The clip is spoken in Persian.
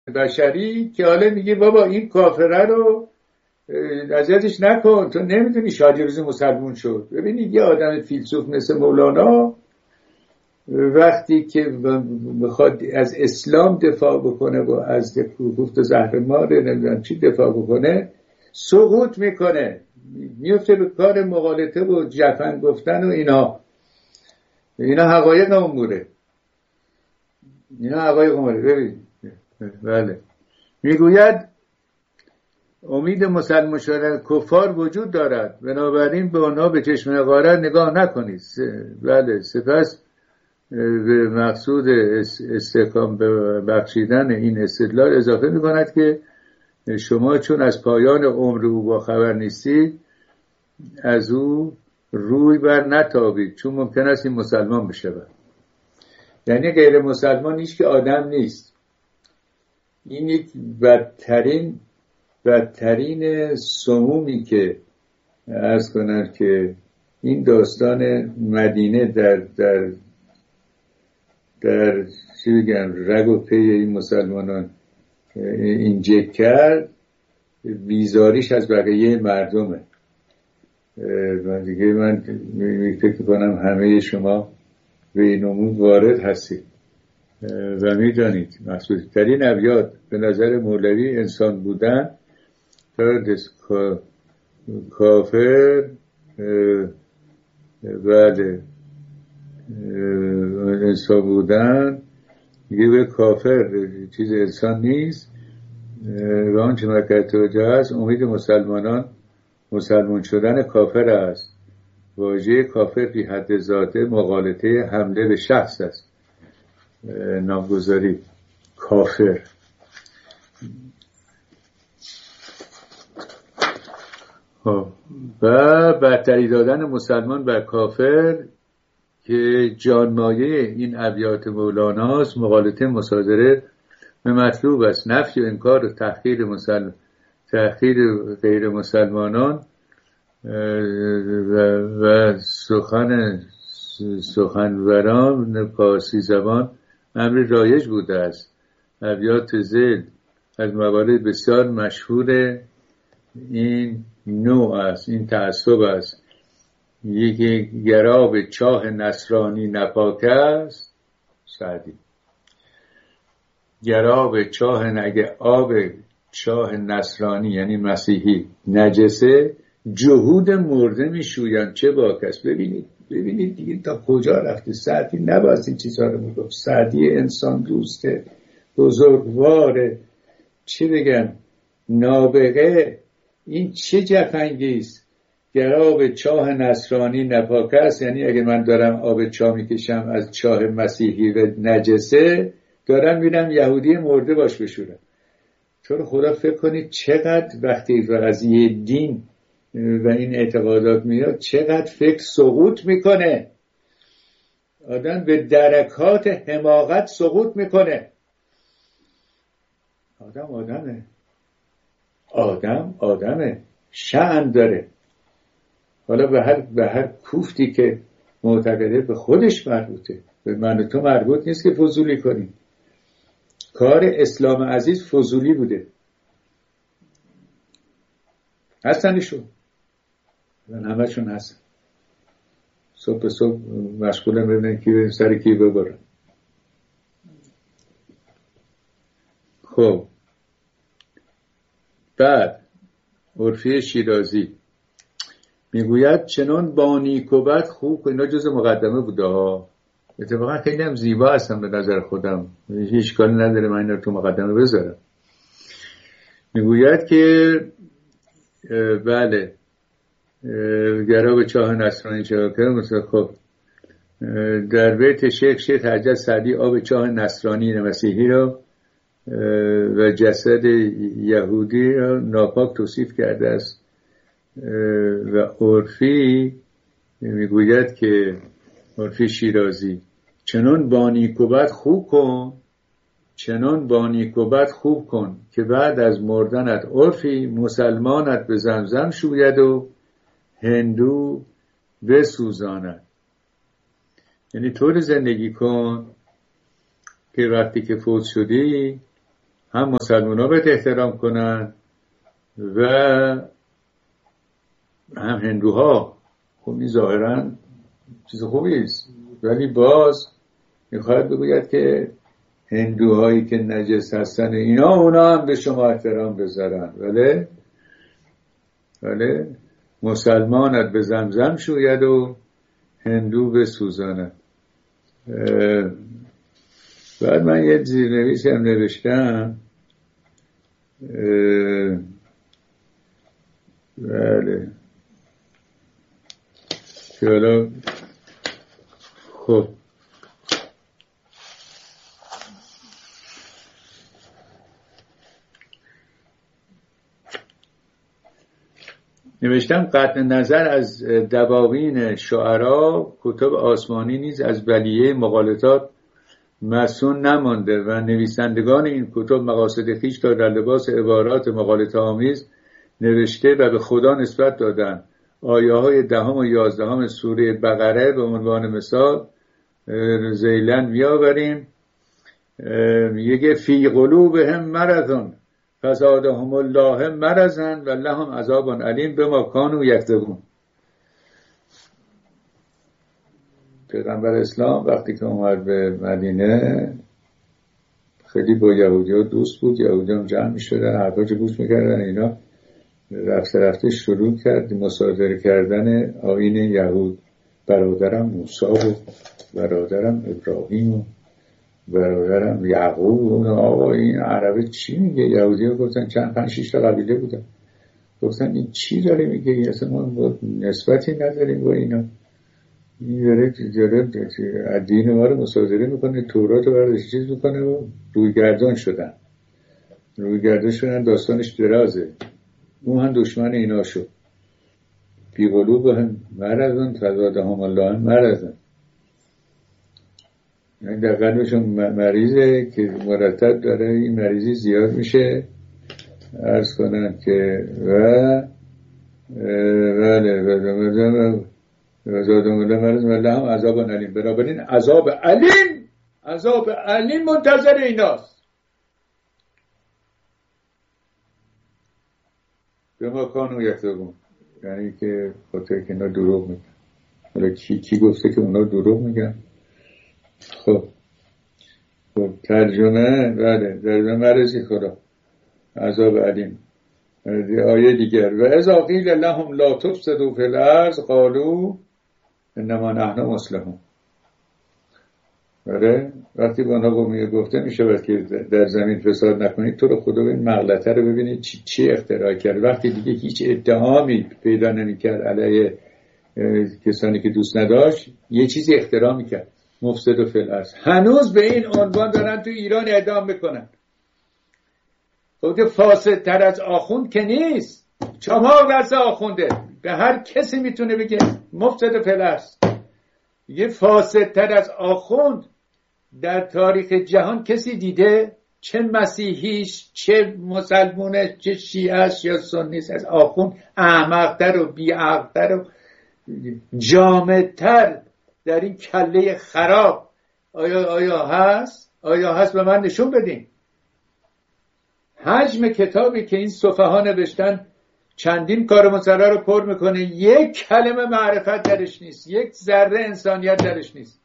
بشری که حالا میگه بابا این کافره رو اذیتش نکن، تو نمیدونی شادی روز مسلمون شد. ببینید یه آدم فیلسوف مثل مولانا وقتی که بخواد از اسلام دفاع بکنه و از گفت زهرمار نمیدونم چی دفاع بکنه، سقوط میکنه، میفته به کار مغالطه و جفن گفتن و اینا حقایق اموره. ببین بله، میگوید امید مسلمان شدن کفار وجود دارد، بنابراین به آنها به چشم حقارت نگاه نکنید. بله، سپس به مقصود استحکام بخشیدن این استدلال اضافه می‌کند که شما چون از پایان عمر او با خبر نیستید، از او روی بر نتابید، چون ممکن است این مسلمان بشود. یعنی غیر مسلمان هیچ که آدم نیست. این یک بدترین سمومی که عرض کنند که این داستان مدینه در چی بگم رگ و پی این مسلمانان اینجکت کرد، بیزاریش از بقیه مردمه. دیگه من فکر کنم همه شما به این امور وارد هستید و میدانید مقصودی ترین ابیات به نظر مولوی انسان بودن تا کافر بعد انسان بودن دیگه به کافر چیز انسان نیست و آنچه مکرد توجه است امید مسلمان شدن کافر است. واژه کافر فی حد ذاته مغالطه حمله به شخص است. نامگذاری کافر. و برتری دادن مسلمان بر کافر که جانمایه این ابیات مولاناست، مغالطه مصادره به مطلوب است. نفی و انکار و تحقیر غیر مسلمانان و سخنوران پارسی زبان امر رایج بوده است. ابیات ذیل از موارد بسیار مشهور این نوع است، این تعصب است. یکی گراب چاه نصرانی نپاک است، سعدی. گراب چاه اگه آب چاه نصرانی یعنی مسیحی نجسه، جهود مرده میشویند چه باک است. ببینید دیگه تا کجا رفته. سعدی نباید این چیزها رو میگفت. سعدی انسان دوسته، بزرگواره، چه بگم، نابغه. این چه جفنگیست؟ گر آب چاه نصرانی نپاک است، یعنی اگه من دارم آب چاه میکشم از چاه مسیحی و نجسه، دارم میرم یهودی مرده باش بشورم. تو خدا فکر کنید چقدر وقتی قضیه دین و این اعتقادات میاد چقدر فکر سقوط میکنه. آدم به درکات حماقت سقوط میکنه. آدمه، شأن داره. حالا به هر کوفتی که معتقده به خودش مربوطه، به من و تو مربوط نیست که فضولی کنیم. کار اسلام عزیز فضولی بوده. هستنشون من همه‌شون هستن. صبح مشغولم ببینن کی بریم سر کی ببرن. خب بعد عرفی شیرازی میگوید چنان با نیک و بد خوب. اینا جز مقدمه بوده ها. اتفاقا خیلی هم زیبا هستم به نظر خودم، هیچ اشکالی نداره من اینا رو تو مقدمه بذارم. میگوید که بله گراب چاه نصرانی چراکر مثلا. خب در بیت شیخ حجت سعدی آب چاه نصرانی مسیحی را و جسد یهودی را ناپاک توصیف کرده است و عرفی میگوید که عرفی شیرازی چنان با نیک و بد خوب کن که بعد از مردنت عرفی مسلمانت به زمزم شوید و هندو بسوزاند. یعنی طور زندگی کن که وقتی که فوت شدی هم مسلمان ها باید احترام کنن و هم هندوها. خب این ظاهرا چیز خوبی است، ولی باز میخواید بگوید که هندوهایی که نجس هستن اونا هم به شما احترام بذارن، ولی مسلمانت به زمزم شوید و هندو به سوزاند. بعد من یه زیرنویس هم نوشتم، بله که حالا خب نوشتم قطع نظر از دواوین شعرا کتب آسمانی نیز از بلیه مغالطات مسون نمانده و نویسندگان این کتب مقاصد خویش را در لباس عبارات مغالطه آمیز نوشته و به خدا نسبت دادن. آیه های 10 و 11 سوره بقره به عنوان مثال ذیلا میآوریم. میگه فی قلوبهم مرض فزادهم الله مرضا و لهم عذاب علیم بما کانوا یکذبون. پیغمبر اسلام وقتی که اومد به مدینه خیلی با یهودی‌ها دوست بود، یهودی‌ها جمع می‌شدن، حرفاشو گوش می‌کردن. اینا رفته شروع کرد مصادره کردن آیین یهود. برادرم موسی و برادرم ابراهیم و برادرم یعقوب و آقا این عربه چی میگه؟ یهودی‌ها گفتن چند 5-6 تا قبیله بودن، گفتن این چی داره میگه؟ این اصلا ما نسبتی نداریم با اینا. این داره دین ما رو مصادره میکنه، تورات رو برداشت چیز میکنه و رویگردان شدن. داستانش درازه. اون هم دشمن اینا شد. فی قلوبهم مرض فزادهم الله مرضا. یعنی در قلبشون مریضه که مرتب داره این مریضی زیاد میشه. عرض کنن که وزادهم الله مرض و لهم عذاب علیم. بنابراین عذاب علیم منتظر ایناست. به ما کانو یکذبون، یعنی که خاطر که اینا دروغ میگن. حالا کی گفته که اونا دروغ میگن؟ خب ترجمه در مرضی خدا عذاب علیم. آیه دیگر و اذا قیل لهم لا تفسدوا فی الارض قالوا انما نحن مصلحون. وقتی به آنها گفته میشه که در زمین فساد نکنید، تو رو خدا این مغلطه رو ببینید چی اختراع کرد. وقتی دیگه هیچ اتهامی پیدا نمی‌کرد علیه کسانی که دوست نداشت، یه چیزی اختراع می‌کرد، مفسد فی الارض. هنوز به این عنوان دارن تو ایران اعدام میکنن. خب که فاسدتر از آخوند که نیست. چماق دست آخونده، به هر کسی میتونه بگه مفسد فی الارض. یه فاسدتر از آخوند در تاریخ جهان کسی دیده؟ چه مسیحیش، چه مسلمونش، چه شیعهش یا سنیش، از آخوند احمقتر و بیعقلتر و جامدتر در این کله خراب آیا هست؟ آیا هست؟ به من نشون بدین. حجم کتابی که این صفحه نوشتن چندین کار مسئله رو پر میکنه، یک کلمه معرفت درش نیست، یک ذره انسانیت درش نیست.